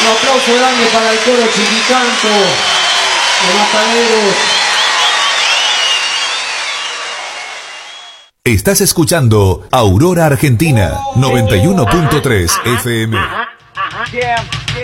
Un aplauso grande para el coro Chiquicanto de Mataderos. Estás escuchando Aurora Argentina 91.3 FM.